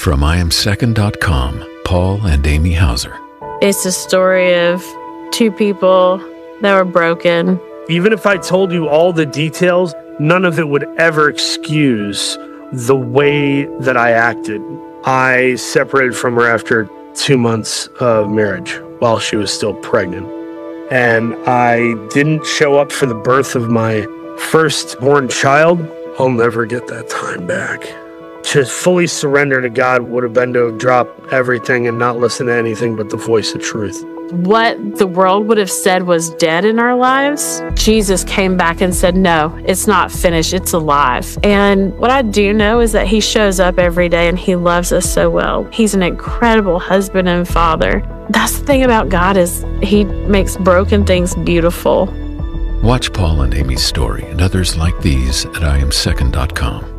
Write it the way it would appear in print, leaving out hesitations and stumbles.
From IamSecond.com, Paul and Amy Hauser. It's a story of two people that were broken. Even if I told you all the details, none of it would ever excuse the way that I acted. I separated from her after 2 months of marriage while she was still pregnant. And I didn't show up for the birth of my firstborn child. I'll never get that time back. To fully surrender to God would have been to drop everything and not listen to anything but the voice of truth. What the world would have said was dead in our lives, Jesus came back and said, no, it's not finished, it's alive. And what I do know is that he shows up every day and he loves us so well. He's an incredible husband and father. That's the thing about God, is he makes broken things beautiful. Watch Paul and Amy's story and others like these at IamSecond.com.